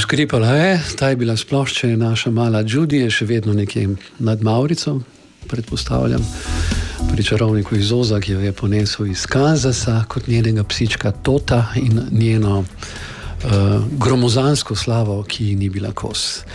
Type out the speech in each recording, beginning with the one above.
Škripala je, ta je bila splošče, naša mala Judy je še vedno nekje nad Maurico, predpostavljam, pri čarovniku iz Oza, ki jo je ponesel iz Kanzasa kot njenega psička Tota in njeno gromozansko slavo, ki ni bila kos.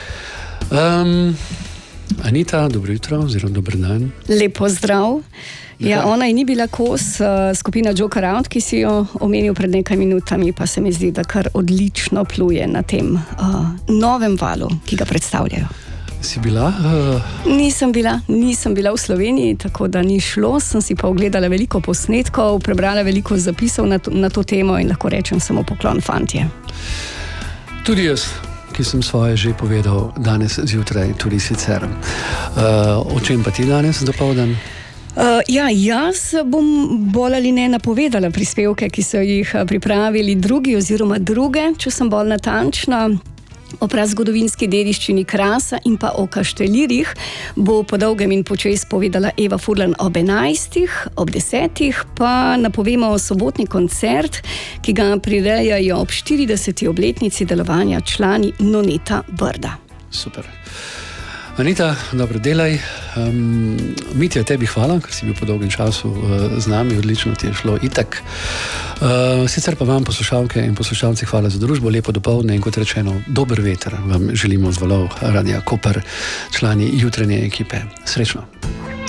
Anita, dobro jutro oziroma dober dan. Lep pozdrav. Ja, ona je ni bila kos, skupina Joker Out, ki si jo omenil pred nekaj minutami, pa se mi zdi, da kar odlično pluje na tem novem valu, ki ga predstavljajo. Si bila? Nisem bila v Sloveniji, tako da ni šlo, sem si pa ogledala veliko posnetkov, prebrala veliko zapisov na to temo in lahko rečem samo poklon, fantje. Tudi jaz, ki sem svoje že povedal danes zjutraj, tudi sicer. O čem pa ti danes dopoldan? Jaz bom bolj ali ne napovedala prispevke, ki so jih pripravili drugi oziroma druge, če sem bolj natančna. O prazgodovinski dediščini Krasa in pa o kaštelirjih bo po dolgem in počez povedala Eva Furlan ob 11, ob 10 pa napovemo sobotni koncert, ki ga prirejajo ob 40. obletnici delovanja člani Noneta Brda. Super. Anita, dobro delaj. Mitja, tebi hvala, ker si bil po dolgem času z nami, odlično ti je šlo itak. Sicer pa vam, poslušalke in poslušalci, hvala za družbo, lepo dopoldne in kot rečeno, dober veter vam želimo z valov Radia Koper, člani jutranje ekipe. Srečno.